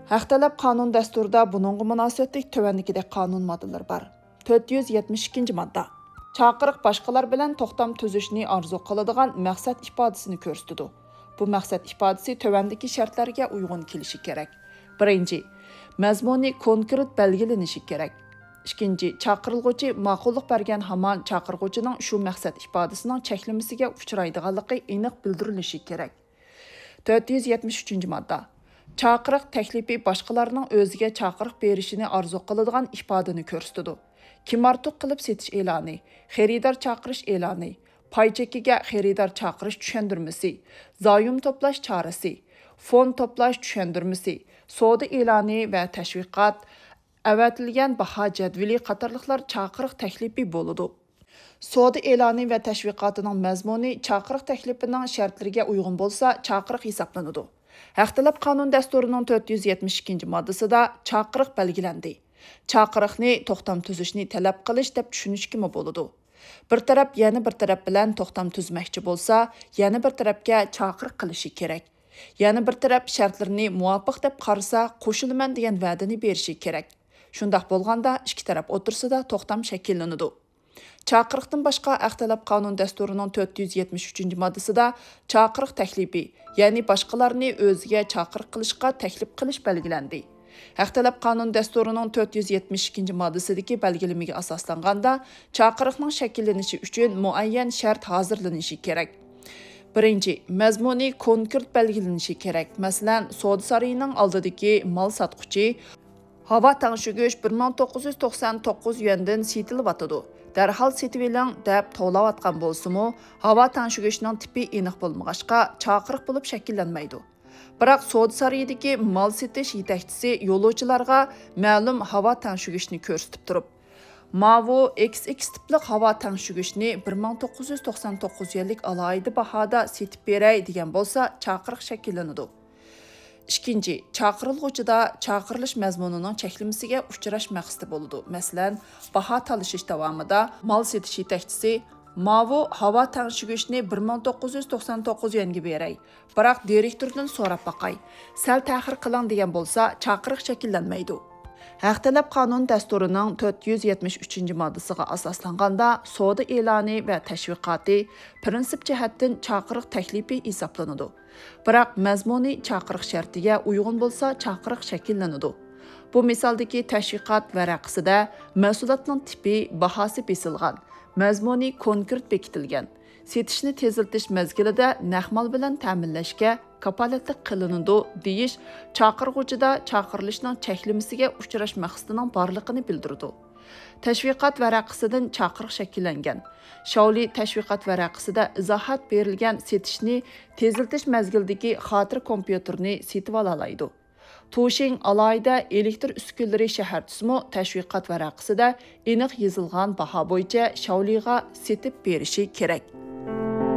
Haqtalab qonun dasturida buningga munosabatlik tövəndikidek qonun moddalari bor. 472 modda. Chaqiriq boshqalar bilan to'xtam tuzishni orzu qiladigan maqsad ifodasini ko'rsatadi. Bu maqsad ifodasi tövəndiki shartlarga uyg'un kelishi kerak. Birinchi, mazmuni konkret belgilanishi kerak. Ikkinchi, chaqirilg'uchi ma'qullik bergan hamon chaqirg'uchining shu maqsad ifodasining cheklamasiga uchraydiganligi aniq bildirilishi kerak. 473 modda. Chaqiriq taklifi boshqalarning o'ziga chaqiriq berishini orzu qiladigan ifodani ko'rsatadi. Kimartuq qilib setish e'loni, xaridor chaqirish e'loni, pay chekiga xaridor chaqirish tushundirmasi, zoyum to'plash chorasi, fond to'plash tushundirmasi, savdo e'loni va tashviqot, avatilgan baho jadvali qatorliqlar chaqiriq taklifi bo'ladi. Savdo e'loni va tashviqotining mazmuni chaqiriq taklifining shartlariga uyg'un bo'lsa, chaqiriq hisoblanadi. Haqtalab qonun dasturining 472 moddasida chaqiriq belgilandi. Chaqiriqni to'xtam tuzishni talab qilish deb tushunishga bo'ladi. Bir taraf yana bir taraf bilan to'xtam tuzmoqchi bo'lsa, yana bir tarafga chaqiriq qilishi kerak. Yana bir taraf shartlarini muvofiq deb qarasa, qo'shilaman degan va'dani berishi kerak. Shundaq bo'lganda ikki taraf o'tirsida to'xtam shakllanadi. Chaqiriqdan boshqa Haqtalab qonun dasturining 473 moddasida chaqiriq taklifi, ya'ni boshqalarni o'ziga chaqiriq qilishga taklif qilish belgilandi. Haqtalab qonun dasturining 472 moddasidagi belgilamaga asoslanganda chaqiriqning shakllanishi uchun muayyan shart hozirlanishi kerak. Birinchi, mazmuni konkret belgilanishi kerak. Masalan, savdo sarayining oldidagi mol sotquchi havo tangshugich 1999 yuandan setilyotidi. Darhol setib eling deb to'layotgan bo'lsa-mu, havo tangshugichning tipi aniq bo'lmag'achqa chaqiriq bo'lib shakllanmaydi. Biroq savdo sarayidagi mol setish yetakchisi yo'lovchilarga ma'lum havo tangshugichni ko'rsatib turib, Mavu XX tipli havo tangshugichni 1999 yillik alohida bahoda setib beray degan bo'lsa, chaqiriq shakllanadi. Ikkinchi, chaqirilg'uchida chaqirilish mazmunining cheklamasiga uchrash maqsadi bo'ladi. Masalan, baho talashish davomida mol setish yetakchisi Mavu havo tangshugichni 1999 yuanga beray. Biroq direktordan so'rab boqay. Sal ta'xir qiling degan bo'lsa, chaqiriq shakllanmaydi. Haqtalab qonun dasturining 473 moddasiga asoslanganda savdo e'loni va tashviqoti prinsip jihatdan chaqiriq taklifi hisoblanadi. Biroq mazmuni chaqiriq shartiga uyg'un bo'lsa, chaqiriq shakllanadi. Bu misaldagi tashviqot varaqasida mahsulotning tipi, bahosi besilgan, mazmuni konkret bekitilgan, setishni tezlatish mezgilida naqmal bilan ta'minlashga kapolatlik qilinadi deyish chaqirg'uchida chaqirilishning cheklamasiga uchrash maqsadining borligini bildiradi. Tashviqot varaqasidan chaqiriq shakllangan. Shavli tashviqot varaqasida izohat berilgan setishni tezlatish mezgilidagi xotir kompyuterni setib olaydi. Tushing alayda elektr uskunalari shaharchisi tashviqot varaqasida aniq yozilgan baho bo'yicha Shavliga setib berishi kerak.